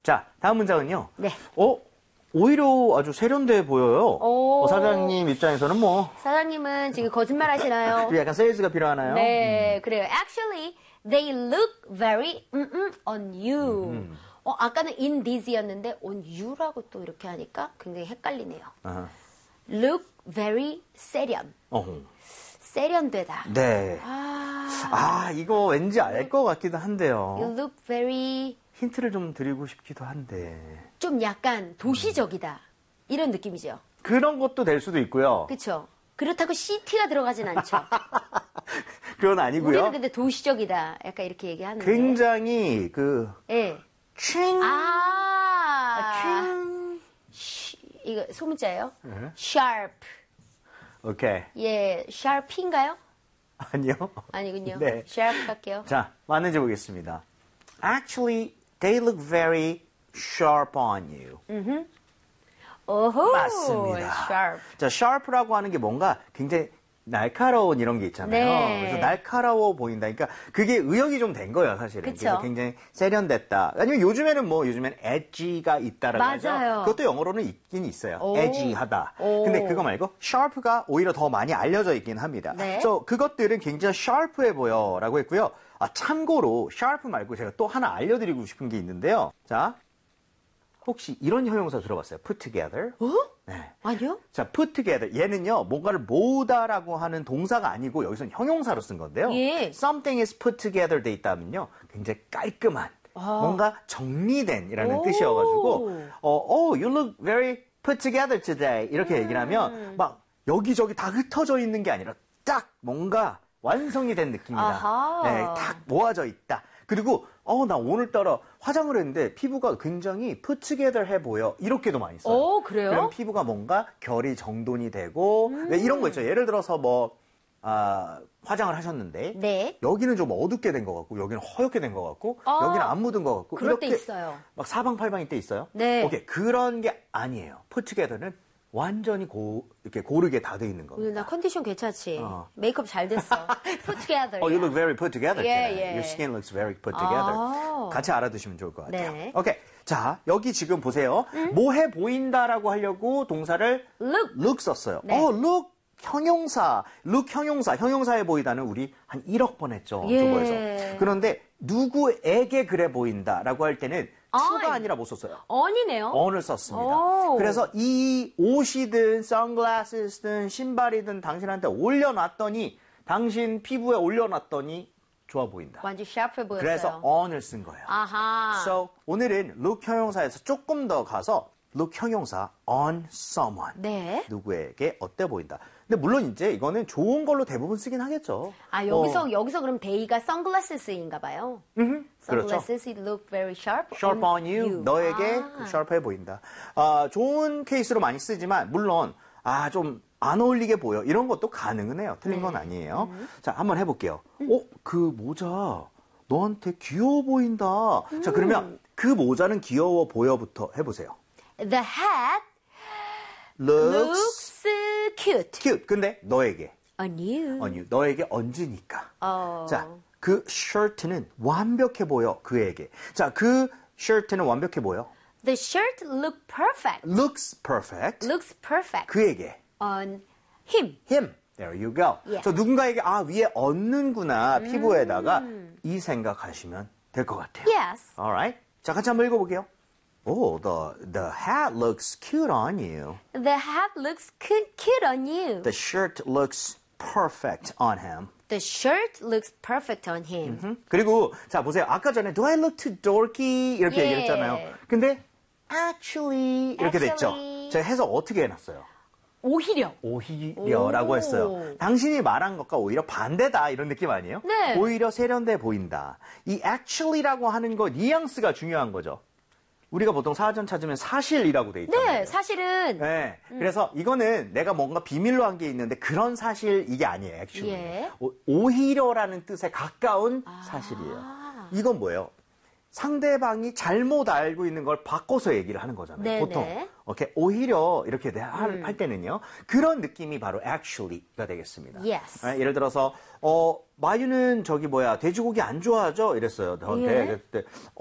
자, 다음 문장은요. 네. 오히려 아주 세련돼 보여요. 사장님 입장에서는 뭐. 사장님은 지금 거짓말 하시나요? 약간 세일즈가 필요하나요? 네, 그래요. Actually, they look very on you. 아까는 in this였는데 on you라고 또 이렇게 하니까 굉장히 헷갈리네요. Look very 세련. 세련되다. 네. 이거 왠지 알 것 같기도 한데요. You look very 힌트를 좀 드리고 싶기도 한데. 좀 약간 도시적이다. 이런 느낌이죠. 그런 것도 될 수도 있고요. 그렇죠. 그렇다고 CT가 들어가진 않죠. 그건 아니고요. 우리는 근데 도시적이다. 약간 이렇게 얘기하는데. 굉장히 예. 칭. 이거 소문자예요? sharp. 오케이. 예, sharp인가요? 아니요. 아니군요. 네. sharp 할게요. 자, 맞는지 보겠습니다. Actually, they look very sharp on you. 오호. 맞습니다. sharp. 자, sharp라고 하는 게 뭔가 굉장히 날카로운 이런 게 있잖아요. 네. 그래서 날카로워 보인다. 그러니까 그게 의역이 좀 된 거예요, 사실은. 그쵸. 그래서 굉장히 세련됐다. 아니면 요즘에는 edgy가 있다라고 하죠. 맞아요. 그것도 영어로는 있긴 있어요. 오. edgy하다. 오. 근데 그거 말고 sharp가 오히려 더 많이 알려져 있긴 합니다. 네. 그래서 그것들은 굉장히 sharp해 보여라고 했고요. 참고로 sharp 말고 제가 또 하나 알려드리고 싶은 게 있는데요. 자, 혹시 이런 형용사 들어봤어요? put together. 네. 아니요? 자, put together. 얘는요, 뭔가를 모으다라고 하는 동사가 아니고 여기서는 형용사로 쓴 건데요. 예. Something is put together 돼 있다면요, 굉장히 깔끔한, 뭔가 정리된이라는 뜻이어가지고, you look very put together today. 이렇게 얘기를 하면, 막 여기저기 다 흩어져 있는 게 아니라 딱 뭔가 완성이 된 느낌이다. 아하. 네, 딱 모아져 있다. 그리고 나 오늘따라 화장을 했는데 피부가 굉장히 put together 해 보여. 이렇게도 많이 써요. 그래요? 그럼 피부가 뭔가 결이 정돈이 되고 왜 이런 거 있죠. 예를 들어서 화장을 하셨는데 네. 여기는 좀 어둡게 된 것 같고 여기는 허옇게 된 것 같고 여기는 안 묻은 것 같고 그럴 이렇게 때 있어요. 막 사방팔방일 때 있어요. 네. 오케이. 그런 게 아니에요. put together는 완전히 이렇게 고르게 다 돼 있는 겁니다. 오늘 나 컨디션 괜찮지? 메이크업 잘 됐어. put together. You look very put together today. 예. Your skin looks very put together. 같이 알아두시면 좋을 것 같아요. 네. 오케이. 자, 여기 지금 보세요. 뭐해 보인다라고 하려고 동사를 look 썼어요. 네. look 형용사. 형용사해 보이다는 우리 한 1억 번 했죠. 예. 주보에서. 그런데 누구에게 그래 보인다라고 할 때는 to가 아니라 못 썼어요. on이네요. on을 썼습니다. 오. 그래서 이 옷이든 선글라스든 신발이든 당신한테 올려놨더니 당신 피부에 올려놨더니 좋아 보인다. 완전 샤프해 보였어요. 그래서 on을 쓴 거예요. 아하. So 오늘은 look 형용사에서 조금 더 가서 look 형용사 on someone. 네. 누구에게 어때 보인다. 근데 물론 이제 이거는 좋은 걸로 대부분 쓰긴 하겠죠. 여기서 그럼 데이가 선글라스인가 봐요. 그렇죠. Sunglasses look very sharp. sharp on you. 너에게 sharp해 보인다. 좋은 케이스로 많이 쓰지만 물론 좀 안 어울리게 보여. 이런 것도 가능은 해요. 틀린 건 아니에요. 자, 한번 해볼게요. 그 모자 너한테 귀여워 보인다. 자, 그러면 그 모자는 귀여워 보여부터 해보세요. The hat looks cute. cute. 근데 너에게. On you. 너에게 얹으니까. 자, 그 셔츠는 완벽해 보여. 그에게. 자, 그 셔츠는 완벽해 보여. The shirt look perfect. Looks perfect. Looks perfect. 그에게. On him. him. There you go. Yeah. 저 누군가에게 위에 얹는구나. 피부에다가 이 생각하시면 될 것 같아요. Yes. Alright. 자, 같이 한번 읽어볼게요. The hat looks cute on you. The hat looks cute on you. The shirt looks perfect on him. The shirt looks perfect on him. 그리고 자 보세요. 아까 전에 Do I look too dorky? 이렇게 예. 얘기를 했잖아요. 근데 actually 이렇게 됐죠. Actually. 제가 해석 어떻게 해놨어요? 오히려라고 오. 했어요. 당신이 말한 것과 오히려 반대다 이런 느낌 아니에요? 네. 오히려 세련돼 보인다. 이 actually라고 하는 거 뉘앙스가 중요한 거죠. 우리가 보통 사전 찾으면 사실이라고 돼 있잖아요. 네, 사실은. 네. 그래서 이거는 내가 뭔가 비밀로 한 게 있는데 그런 사실 이게 아니에요. actually. 예. 오히려라는 뜻에 가까운 사실이에요. 이건 뭐예요? 상대방이 잘못 알고 있는 걸 바꿔서 얘기를 하는 거잖아요. 네네. 보통 오히려 이렇게 할 때는요. 그런 느낌이 바로 actually가 되겠습니다. Yes. 네, 예를 들어서 마유는 돼지고기 안 좋아하죠? 이랬어요. 저한테. 예. 그때